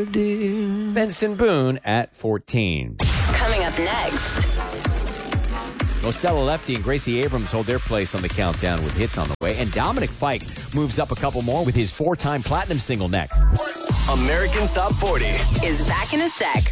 good, dear. Benson Boone at 14. Coming up next. Well, Stella Lefty and Gracie Abrams hold their place on the countdown with hits on the way. And Dominic Fike moves up a couple more with his 4-time platinum single next. American Top 40 Is back in a sec.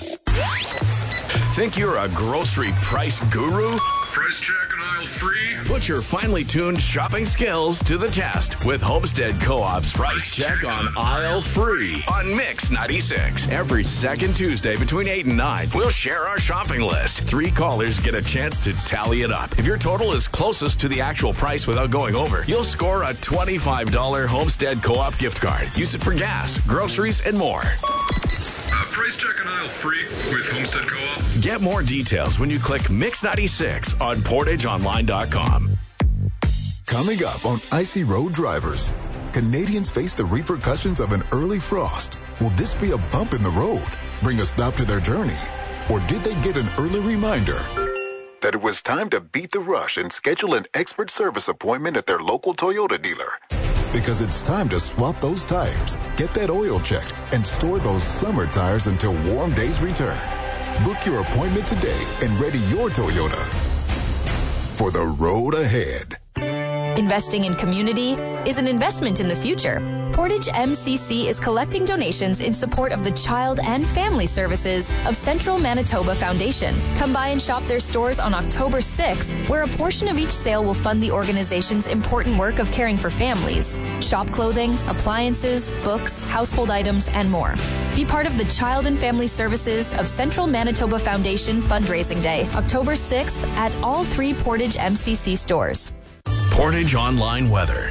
Think you're a grocery price guru? Price check on aisle 3. Put your finely tuned shopping skills to the test with Homestead Co-op's Price Check on Aisle 3 on Mix 96. Every second Tuesday between 8 and 9, we'll share our shopping list. 3 callers get a chance to tally it up. If your total is closest to the actual price without going over, you'll score a $25 Homestead Co-op gift card. Use it for gas, groceries, and more. Price check on aisle 3 with Homestead Co-op. Get more details when you click Mix 96 on PortageOnline.com. Coming up on Icy Road Drivers, Canadians face the repercussions of an early frost. Will this be a bump in the road, bring a stop to their journey? Or did they get an early reminder that it was time to beat the rush and schedule an expert service appointment at their local Toyota dealer? Because it's time to swap those tires, get that oil checked, and store those summer tires until warm days return. Book your appointment today and ready your Toyota for the road ahead. Investing in community is an investment in the future. Portage MCC is collecting donations in support of the Child and Family Services of Central Manitoba Foundation. Come by and shop their stores on October 6th, where a portion of each sale will fund the organization's important work of caring for families. Shop clothing, appliances, books, household items, and more. Be part of the Child and Family Services of Central Manitoba Foundation Fundraising Day, October 6th at all 3 Portage MCC stores. Portage Online weather.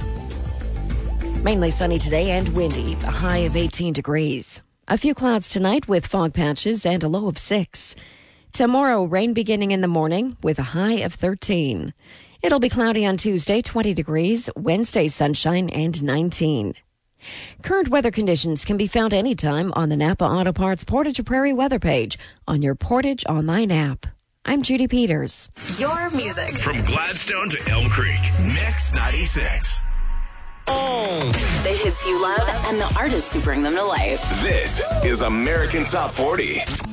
Mainly sunny today and windy, a high of 18 degrees. A few clouds tonight with fog patches and a low of 6. Tomorrow, rain beginning in the morning with a high of 13. It'll be cloudy on Tuesday, 20 degrees. Wednesday, sunshine and 19. Current weather conditions can be found anytime on the Napa Auto Parts Portage Prairie weather page on your Portage Online app. I'm Judy Peters. Your music. From Gladstone to Elm Creek, Mix 96. The hits you love and the artists who bring them to life. This is American Top 40.